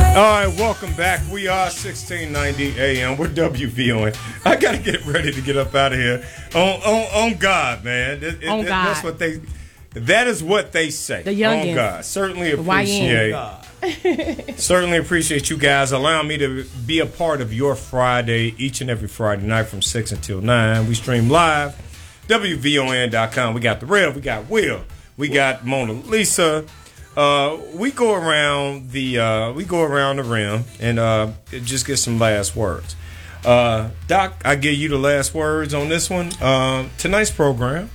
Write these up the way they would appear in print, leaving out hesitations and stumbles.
All right, welcome back. We are 1690 AM. We're WVON. I got to get ready to get up out of here. On God, man. On God. That's what that is what they say. The youngins. On God. Certainly appreciate you guys allowing me to be a part of your Friday, each and every Friday night from 6 until 9. We stream live, WVON.com. We got the Rev, we got Will, we got Mona Lisa. We go around the rim and just get some last words. Doc, I give you the last words on this one. Tonight's program.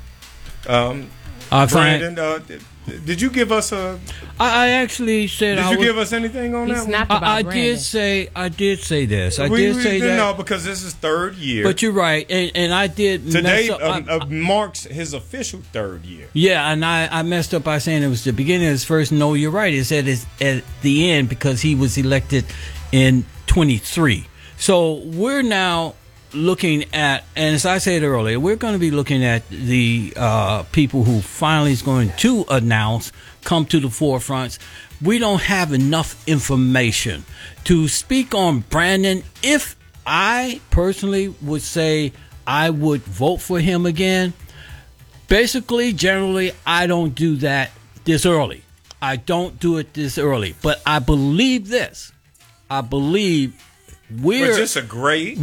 Brandon, did you give us a? I actually said. Did you give us anything on that one? I did say this. I did say that. No, because this is third year. But you're right, and I did. Today marks his official third year. Yeah, and I messed up by saying it was the beginning of his first. No, you're right. It said it's at the end because he was elected in 23. So we're now looking at, and as I said earlier, we're going to be looking at the people who finally is going to come to the forefront. We don't have enough information to speak on Brandon. If I personally would say I would vote for him again, basically, generally, I don't do that this early. I don't do it this early. But I believe this. I believe we're just a grade.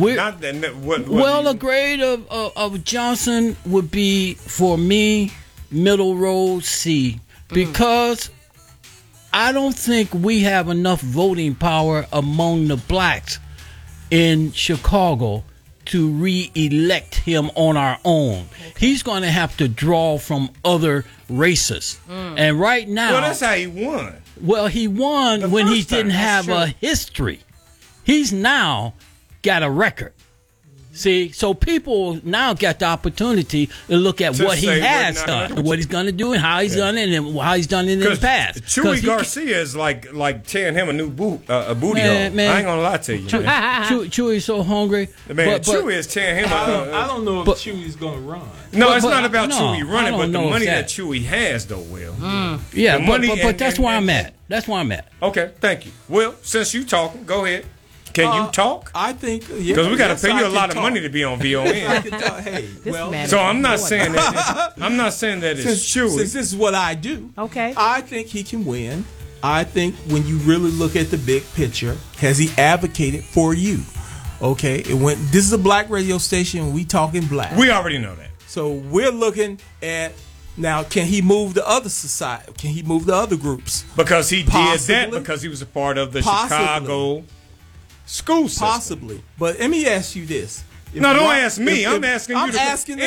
A grade of Johnson would be for me middle road C, because I don't think we have enough voting power among the blacks in Chicago to re-elect him on our own. Okay. He's going to have to draw from other races, and right now, well, that's how he won. Well, he won when he didn't have a history. He's now got a record. See, so people now got the opportunity to look at what he has done, and what he's going to do, and how he's done it, and how he's done it in the past. Chewy Garcia is like tearing him a new booty hole. I ain't gonna lie to you. Chewy's so hungry. Man, Chewy is tearing him. I don't know if Chewy's gonna run. No, it's not about Chewy running, but the money that Chewy has, though, Will. Yeah, but that's where I'm at. That's where I'm at. Okay, thank you. Will, since you talking, go ahead. Can you talk? I think, because we got to pay you a lot of money to be on VON. So I'm not saying that. I'm not saying that it's true. Since this is what I do, okay, I think he can win. I think when you really look at the big picture, has he advocated for you? Okay, this is a black radio station. We talking black. We already know that. So we're looking at. Now, can he move the other society? Can he move the other groups? Because he did that because he was a part of the Chicago school system. Possibly. But let me ask you this. Don't ask me. I'm asking you. Let me ask you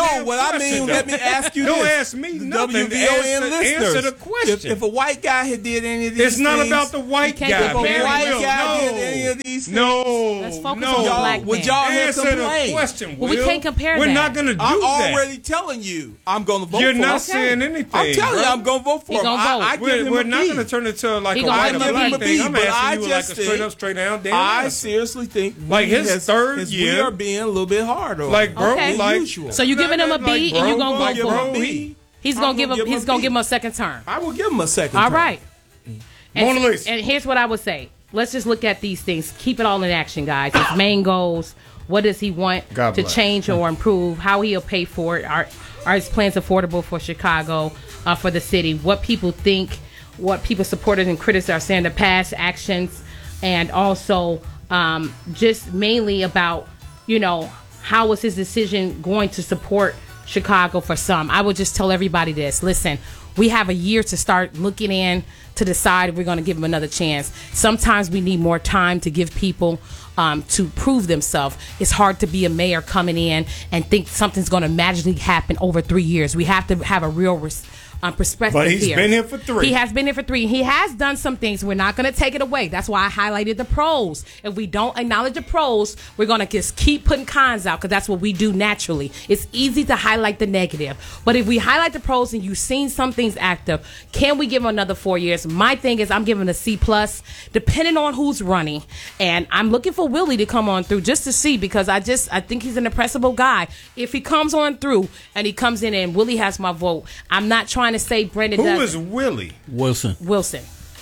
Don't ask me nothing. Answer the question. If a white guy had did any of these things. It's not about the white guy. If a white guy did any of these things. Let's focus on the black man. Would y'all have answer the question, Will? We can't compare that. We're not going to do that. I'm already telling you I'm going to vote for him. You're not saying anything. I'm telling you I'm going to vote for him. We're not going to turn it to like a white or black thing. I'm asking you like a straight down damn I seriously think like his third year. We are being a little bit hard. Like, bro, usual. So you giving him a B, and you gonna vote for him? He's gonna give him a second term. I will give him a second term. All right. Mona Lisa. And here's what I would say. Let's just look at these things. Keep it all in action, guys. His main goals. What does he want to change or improve? How he'll pay for it? Are his plans affordable for Chicago, for the city? What people think? What people supporters and critics are saying? The past actions, and also just mainly about how was his decision going to support Chicago for some? I would just tell everybody this. Listen, we have a year to start looking in to decide if we're going to give him another chance. Sometimes we need more time to give people to prove themselves. It's hard to be a mayor coming in and think something's going to magically happen over 3 years. We have to have a real perspective. But he's been here for 3. He has been here for 3. He has done some things. We're not going to take it away. That's why I highlighted the pros. If we don't acknowledge the pros, we're going to just keep putting cons out because that's what we do naturally. It's easy to highlight the negative. But if we highlight the pros and you've seen some things active, can we give him another 4 years? My thing is I'm giving a C+, depending on who's running. And I'm looking for Willie to come on through just to see, because I think he's an impressible guy. If he comes on through and he comes in and Willie has my vote, I'm not trying to say Brandon Who is Willie? Wilson.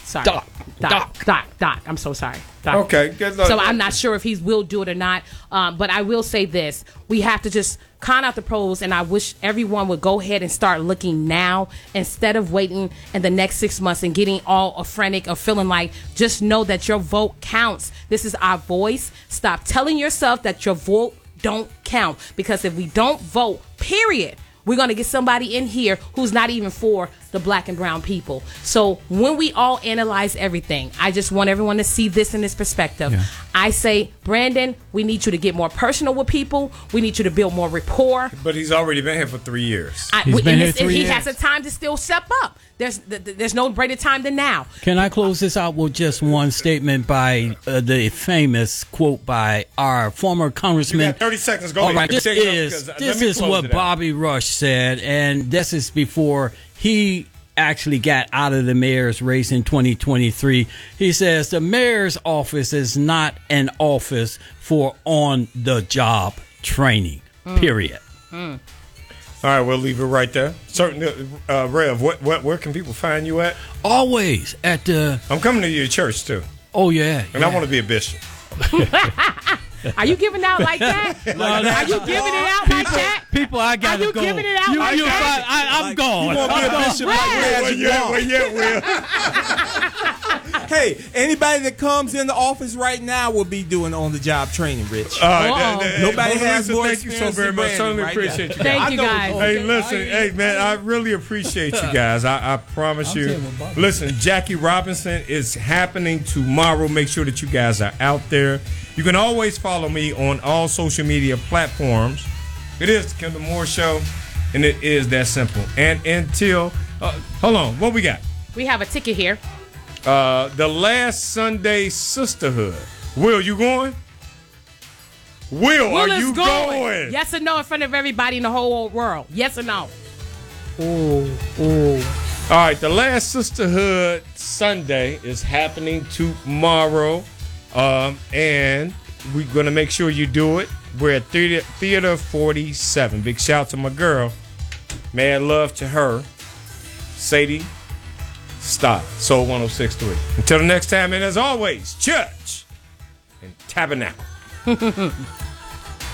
Sorry. Doc. Doc. I'm so sorry. Doc. Okay. So I'm not sure if he will do it or not. But I will say this. We have to just con out the pros, and I wish everyone would go ahead and start looking now instead of waiting in the next 6 months and getting all frantic or feeling like, just know that your vote counts. This is our voice. Stop telling yourself that your vote don't count, because if we don't vote, period, we're going to get somebody in here who's not even for the black and brown people. So when we all analyze everything, I just want everyone to see this in this perspective. Yeah. I say, Brandon, we need you to get more personal with people. We need you to build more rapport. But he's already been here for 3 years. He has a time to still step up. There's no greater time than now. Can I close this out with just one statement by the famous quote by our former congressman? You got 30 seconds. Go All ahead. right, this is what Bobby Rush said, and this is before he actually got out of the mayor's race in 2023. He says the mayor's office is not an office for on-the-job training, period. All right, we'll leave it right there. Certainly, Rev, where can people find you at? Always at the... I'm coming to your church, too. Oh, yeah. And I want to be a bishop. Are you giving out like that? Are you giving it out like that? People, I gotta go. Are you giving it out like that? I'm gone. You want to be a bishop like Will. Hey, anybody that comes in the office right now will be doing on-the-job training, Rich. Nobody has more thank you so very much. Certainly appreciate you. Thank you, guys. Hey, listen. Hey, man, I really appreciate you guys. I promise you. Listen, Jackie Robinson is happening tomorrow. Make sure that you guys are out there. You can always follow me on all social media platforms. It is the Kendall Moore Show, and it is that simple. And until, hold on, what we got? We have a ticket here. The Last Sunday Sisterhood. Will, you going? Will are you going? Yes or no in front of everybody in the whole world? Yes or no? All right, the Last Sisterhood Sunday is happening tomorrow. And we're going to make sure you do it. We're at Theater 47. Big shout to my girl. Mad love to her. Sadie Stop. Soul 106.3. Until the next time, and as always, church and tabernacle.